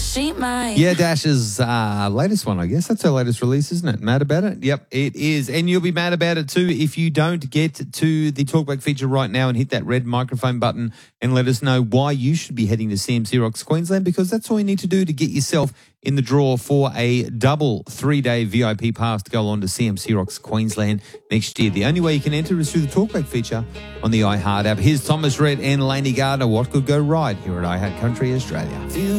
she might. Yeah, Dash's latest one, I guess. That's her latest release, isn't it? Mad about it? Yep, it is. And you'll be mad about it too if you don't get to the Talkback feature right now and hit that red microphone button and let us know why you should be heading to CMC Rocks Queensland, because that's all you need to do to get yourself in the draw for a double 3-day VIP pass to go on to CMC Rocks Queensland next year. The only way you can enter is through the Talkback feature on the iHeart app. Here's Thomas Rhett and Lainey Gardner. What could go right here at iHeart Country Australia?